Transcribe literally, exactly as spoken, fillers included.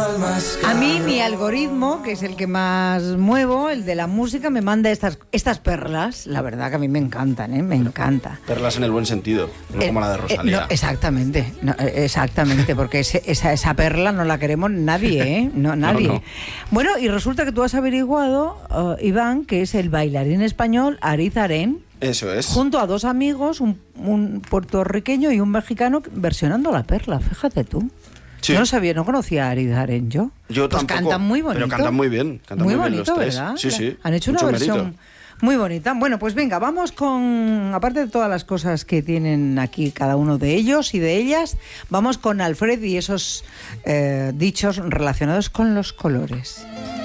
A mí mi algoritmo, que es el que más muevo, el de la música, me manda estas, estas perlas. La verdad que a mí me encantan, ¿eh? Me encanta. Perlas en el buen sentido, no Eh, como la de eh, Rosalía. no, exactamente, no, eh, exactamente, porque ese- esa, esa perla no la queremos nadie, ¿eh? No, nadie. No, no. Bueno, y resulta que tú has averiguado, uh, Iván, que es el bailarín español Ariz Aren, Eso es. junto a dos amigos, un, un puertorriqueño y un mexicano, versionando la perla, fíjate tú. Sí. Yo no sabía, no conocía a Ariz Aren yo. Yo Pues tampoco, cantan muy bonito. pero cantan muy bien, cantan muy muy bien bonito, los tres. ¿verdad? Sí, sí, Han hecho una mucho versión mérito. muy bonita. Bueno, pues venga, vamos con, aparte de todas las cosas que tienen aquí cada uno de ellos y de ellas, vamos con Alfred y esos eh, dichos relacionados con los colores.